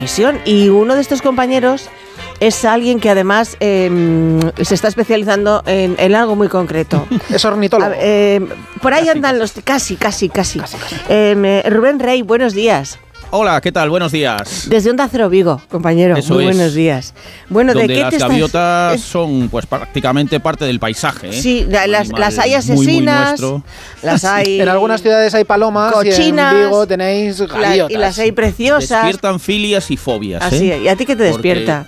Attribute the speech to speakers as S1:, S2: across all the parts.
S1: Y uno de estos compañeros es alguien que además se está especializando en algo muy concreto.
S2: Es ornitólogo.
S1: Por ahí andan los... Casi. Rubén Rey, buenos días.
S3: Hola, ¿qué tal? Buenos días.
S1: Desde Onda Cero Vigo, compañero.
S3: Eso
S1: muy
S3: es.
S1: buenos días. Bueno,
S3: donde
S1: ¿de qué
S3: las
S1: te
S3: gaviotas son pues prácticamente parte del paisaje, ¿eh?
S1: Sí, las hay asesinas,
S3: muy
S1: las hay...
S2: En algunas ciudades hay palomas
S1: cochinas,
S2: y en Vigo tenéis gaviotas.
S1: y las hay preciosas.
S3: Despiertan filias y fobias,
S1: Así,
S3: ¿eh?
S1: ¿y a ti qué te despierta?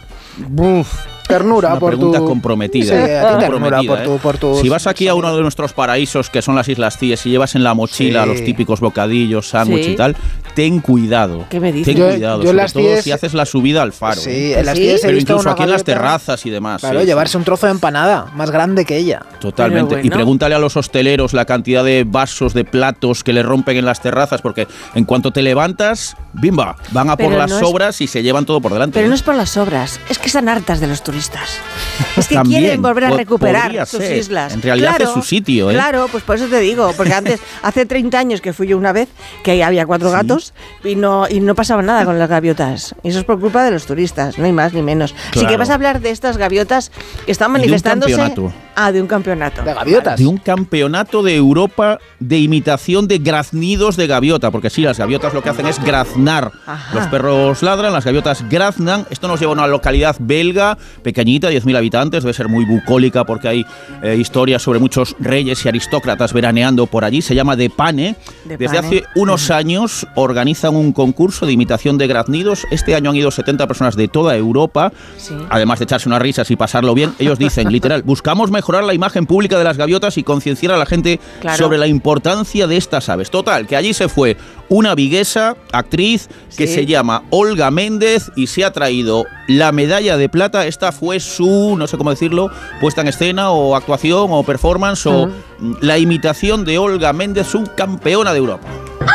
S2: Ternura
S3: una
S2: por
S3: pregunta
S2: tu...
S3: comprometida.
S2: Sí, a ti ternura
S3: comprometida,
S2: por tu...
S3: Si vas aquí a uno de nuestros paraísos, que son las Islas Cíes, y llevas en la mochila los típicos bocadillos, sándwich y tal, ten cuidado.
S1: ¿Qué me dices?
S3: Ten cuidado,
S2: yo
S3: sobre
S2: las
S3: todo
S2: Cíes...
S3: si haces la subida al faro.
S2: Sí, en las Cíes he
S3: pero
S2: visto
S3: incluso
S2: una
S3: aquí en las
S2: gaviota,
S3: terrazas y demás.
S2: Claro,
S3: sí,
S2: llevarse un trozo de empanada más grande que ella.
S3: Totalmente.
S1: Pero bueno.
S3: Y pregúntale a los hosteleros la cantidad de vasos, de platos que le rompen en las terrazas, porque en cuanto te levantas, ¡bimba! Van a por
S1: Pero
S3: las
S1: no
S3: sobras y se llevan todo por delante.
S1: Pero no es por las sobras, es que están hartas de los turistas. Es que
S3: También,
S1: quieren volver a recuperar
S3: podría
S1: sus
S3: ser.
S1: islas.
S3: En realidad es su sitio, ¿eh?
S1: Claro, pues por eso te digo, porque hace 30 años que fui yo una vez, que ahí había 4 gatos y no pasaba nada con las gaviotas. Y eso es por culpa de los turistas, no hay más ni menos. Así
S3: Claro.
S1: que vas a hablar de estas gaviotas que están manifestándose. De un campeonato.
S2: De gaviotas.
S3: De un campeonato de Europa de imitación de graznidos de gaviota, porque sí, las gaviotas lo que hacen es graznar.
S1: Ajá.
S3: Los perros ladran, las gaviotas graznan. Esto nos lleva a una localidad belga, pequeñita, 10.000 habitantes, debe ser muy bucólica porque hay historias sobre muchos reyes y aristócratas veraneando por allí. Se llama De Pane. Desde hace unos años organizan un concurso de imitación de graznidos. Este año han ido 70 personas de toda Europa, además de echarse unas risas y pasarlo bien. Ellos dicen, literal, buscamos mejorar la imagen pública de las gaviotas y concienciar a la gente sobre la importancia de estas aves. Total, que allí se fue una viguesa, actriz, que se llama Olga Méndez y se ha traído la medalla de plata. Esta fue su, no sé cómo decirlo, puesta en escena o actuación o performance o la imitación de Olga Méndez, subcampeona de Europa.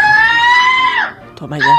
S1: Toma ya.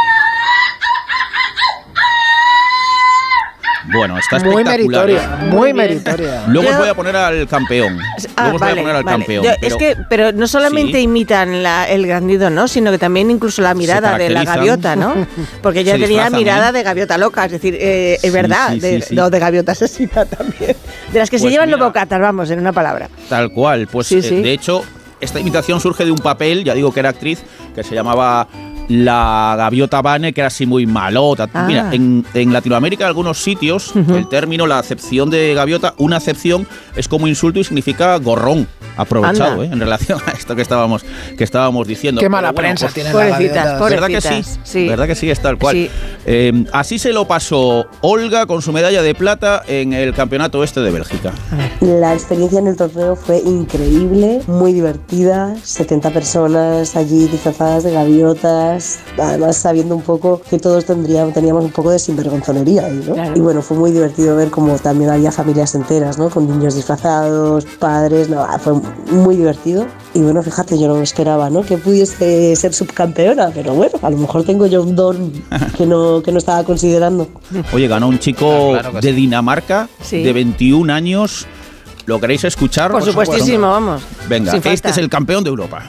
S3: Bueno, está
S2: muy
S3: espectacular.
S2: meritoria, muy meritoria.
S3: Luego os voy a poner al campeón. Campeón.
S1: Pero no solamente imitan el graznido, ¿no? Sino que también incluso la mirada de la gaviota, ¿no? Porque ella tenía mirada de gaviota loca, es decir, es verdad, no, de gaviota asesina también. De las que se llevan los bocatas, vamos, en una palabra.
S3: Tal cual, pues de hecho, esta imitación surge de un papel, ya digo que era actriz, que se llamaba La Gaviota Vane, que era así muy malota. Mira, en Latinoamérica, en algunos sitios, el término, la acepción de gaviota, una acepción es como insulto y significa gorrón. Aprovechado, en relación a esto que estábamos diciendo.
S2: Qué mala prensa
S3: pues,
S2: tienen las gaviotas.
S3: ¿Verdad que sí? ¿Verdad que sí? Es tal cual.
S1: Sí.
S3: Así se lo pasó Olga con su medalla de plata en el campeonato este de Bélgica.
S4: La experiencia en el torneo fue increíble, muy divertida. 70 personas allí disfrazadas de gaviotas, además sabiendo un poco que todos teníamos un poco de sinvergonzonería ahí, ¿no? Claro. Y bueno, fue muy divertido ver como también había familias enteras, ¿no? Con niños disfrazados, padres, fue muy divertido. Y bueno, fíjate, yo no me esperaba, ¿no? Que pudiese ser subcampeona, pero bueno, a lo mejor tengo yo un don que no estaba considerando.
S3: Oye, ganó un chico de Dinamarca de 21 años. ¿Lo queréis escuchar?
S1: Por supuestísimo, vamos.
S3: Venga, este es el campeón de Europa.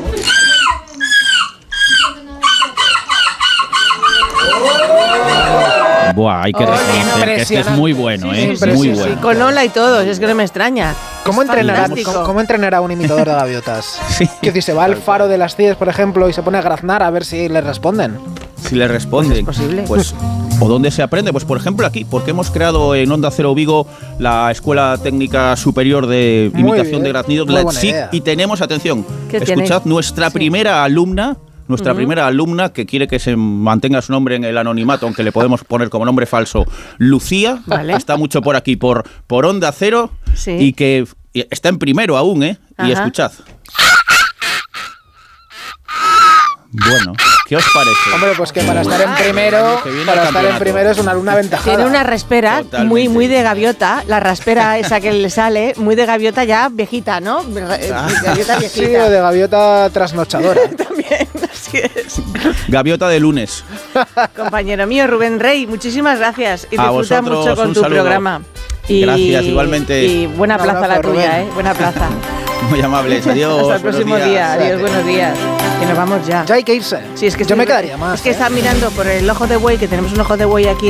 S3: Buah, hay que reconocer que este es muy bueno, ¿eh?
S1: Sí,
S3: muy bueno.
S1: Sí, con Ola y todo, es que no me extraña.
S2: ¿Cómo entrenar a un imitador de gaviotas?
S3: Sí.
S2: Que si se va al faro de las Cíes, por ejemplo, y se pone a graznar a ver si le responden.
S3: Si le responden,
S1: ¿Es posible?
S3: Pues, ¿o dónde se aprende? Pues por ejemplo aquí, porque hemos creado en Onda Cero Vigo la Escuela Técnica Superior de Imitación de Graznidos, la ETSIC, y tenemos, atención, escuchad, nuestra primera alumna, que quiere que se mantenga su nombre en el anonimato, aunque le podemos poner como nombre falso, Lucía, está mucho por aquí, por Onda Cero, y que está en primero aún, ¿eh? Y escuchad. Bueno, ¿qué os parece?
S2: Hombre, pues que para estar en primero, es una alumna aventajada.
S1: Tiene una raspera muy de gaviota, la raspera esa que le sale, muy de gaviota ya viejita, ¿no? Gaviota viejita.
S2: Sí, o de gaviota trasnochadora.
S1: También, así es.
S3: Gaviota de lunes.
S1: Compañero mío, Rubén Rey, muchísimas gracias y
S3: a
S1: disfruta mucho con tu programa.
S3: Gracias, igualmente.
S1: Y buena plaza la tuya, Buena plaza.
S3: Muy amables, adiós.
S1: Hasta el próximo día. Adiós, buenos días. Que nos vamos ya.
S2: Ya hay que irse.
S1: Sí, es que
S2: yo me quedaría más.
S1: Es que estaba mirando por el ojo de buey, que tenemos un ojo de buey aquí